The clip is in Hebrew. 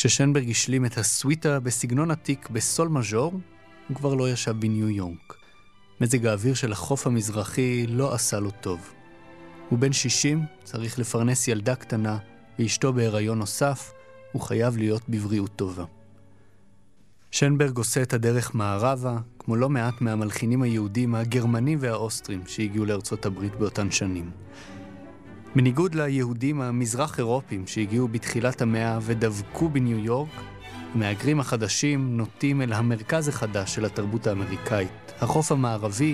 כששנברג השלים את הסוויטה בסגנון עתיק בסול מז'ור, הוא כבר לא ישב בניו יורק. מזג האוויר של החוף המזרחי לא עשה לו טוב. הוא בן 60, צריך לפרנס ילדה קטנה, ואשתו בהיריון נוסף, הוא חייב להיות בבריאות טובה. שנברג עושה את הדרך מערבה, כמו לא מעט מהמלחינים היהודים, הגרמנים והאוסטרים שהגיעו לארצות הברית באותן שנים. בניגוד ליהודים המזרח אירופים שהגיעו בתחילת המאה ודבקו בניו יורק, המהגרים החדשים נוטים אל המרכז החדש של התרבות האמריקאית, החוף המערבי